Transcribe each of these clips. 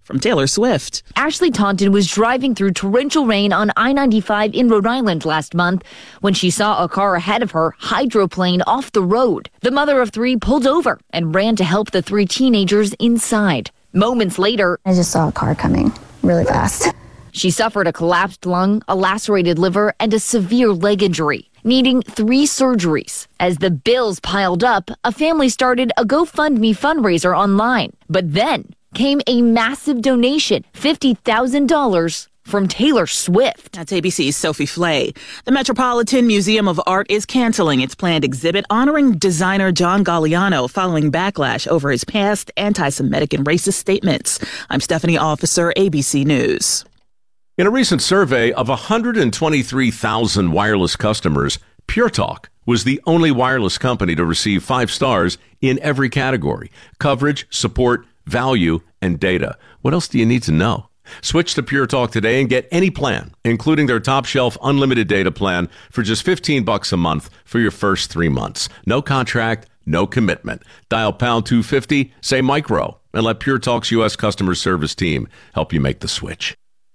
from Taylor Swift. Ashley Taunton was driving through torrential rain on I-95 in Rhode Island last month when she saw a car ahead of her hydroplane off the road. The mother of three pulled over and ran to help the three teenagers inside. Moments later, I just saw a car coming really fast. She suffered a collapsed lung, a lacerated liver, and a severe leg injury, needing 3 surgeries. As the bills piled up, a family started a GoFundMe fundraiser online. But then came a massive donation, $50,000 from Taylor Swift. That's ABC's Sophie Flay. The Metropolitan Museum of Art is canceling its planned exhibit honoring designer John Galliano following backlash over his past anti-Semitic and racist statements. I'm Stephanie Officer, ABC News. In a recent survey of 123,000 wireless customers, Pure Talk was the only wireless company to receive 5 stars in every category: coverage, support, value, and data. What else do you need to know? Switch to Pure Talk today and get any plan, including their top shelf unlimited data plan for just $15 a month for your first 3 months. No contract, no commitment. Dial pound 250, say micro, and let Pure Talk's U.S. customer service team help you make the switch.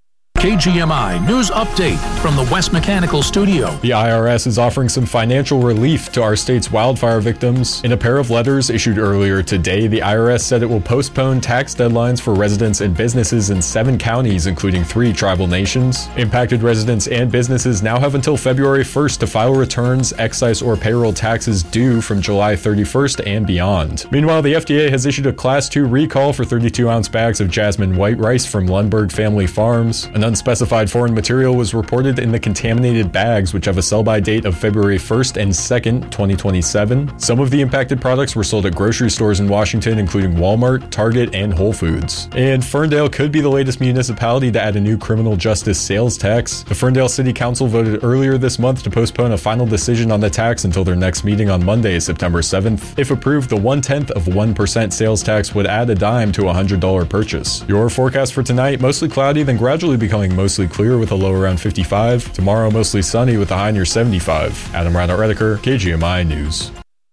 KGMI News Update from the West Mechanical Studio. The IRS is offering some financial relief to our state's wildfire victims. In a pair of letters issued earlier today, the IRS said it will postpone tax deadlines for residents and businesses in 7 counties, including 3 tribal nations. Impacted residents and businesses now have until February 1st to file returns, excise or payroll taxes due from July 31st and beyond. Meanwhile, the FDA has issued a Class 2 recall for 32-ounce bags of jasmine white rice from Lundberg Family Farms. An unspecified foreign material was reported in the contaminated bags, which have a sell-by date of February 1st and 2nd, 2027. Some of the impacted products were sold at grocery stores in Washington, including Walmart, Target, and Whole Foods. And Ferndale could be the latest municipality to add a new criminal justice sales tax. The Ferndale City Council voted earlier this month to postpone a final decision on the tax until their next meeting on Monday, September 7th. If approved, the 0.1% sales tax would add a dime to a $100 purchase. Your forecast for tonight: mostly cloudy, then gradually becoming mostly clear with a low around 55. Tomorrow, mostly sunny with a high near 75. Adam Reinhardt-Redeker, KGMI News.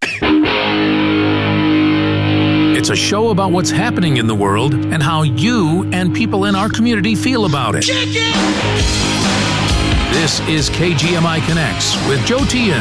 It's a show about what's happening in the world and how you and people in our community feel about it. This is KGMI Connects with Joe Tian.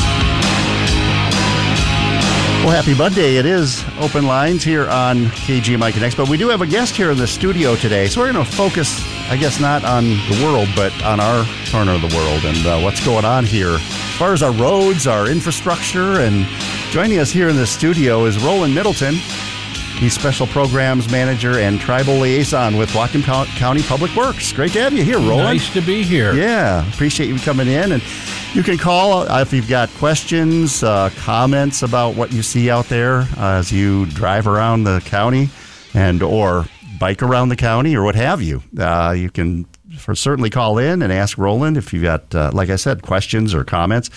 Well, happy Monday. It is open lines here on KGMI Connects, but we do have a guest here in the studio today, so we're going to focus, I guess, not on the world, but on our corner of the world and what's going on here as far as our roads, our infrastructure. And joining us here in the studio is Roland Middleton. He's Special Programs Manager and Tribal Liaison with Whatcom County Public Works. Great to have you here, Roland. Nice to be here. Yeah, appreciate you coming in. And you can call if you've got questions, comments about what you see out there as you drive around the county and or bike around the county or what have you. You can certainly call in and ask Roland if you've got, like I said, questions or comments.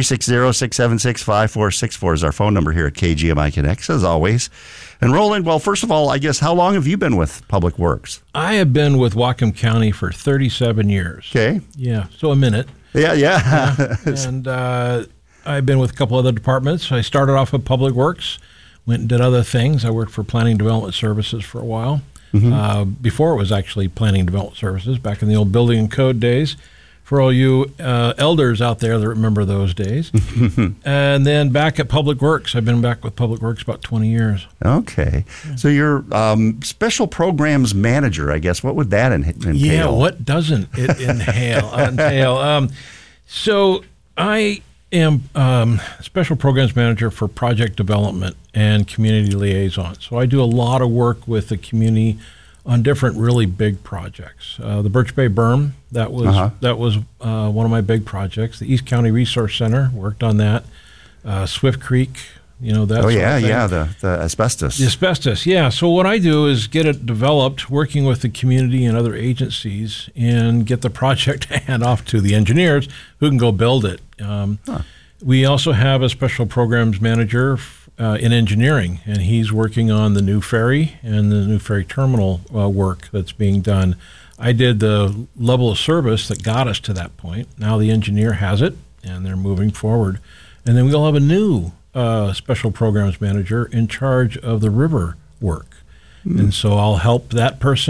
360-676-5464 is our phone number here at KGMI Connects, as always. And Roland, well, first of all, I guess, how long have you been with Public Works? I have been with Whatcom County for 37 years. Okay. Yeah, so a minute. Yeah. And I've been with a couple other departments. I started off with Public Works, went and did other things. I worked for Planning Development Services for a while. Mm-hmm. Before it was actually Planning Development Services, back in the old Building and Code days, for all you elders out there that remember those days. And then back at Public Works. I've been back with Public Works about 20 years. Okay. So you're Special Programs Manager, I guess. What would that entail? Yeah, what doesn't it entail? So I am Special Programs Manager for Project Development and Community Liaison. So I do a lot of work with the community on different really big projects. The Birch Bay Berm, that was one of my big projects. The East County Resource Center, worked on that. Swift Creek, that. Oh, yeah, the asbestos. The asbestos, yeah. So what I do is get it developed, working with the community and other agencies, and get the project to hand off to the engineers who can go build it. We also have a Special Programs Manager in engineering, and he's working on the new ferry and the new ferry terminal work that's being done. I did the level of service that got us to that point. Now the engineer has it, and they're moving forward. And then we'll have a new Special Programs Manager in charge of the river work. And so I'll help that person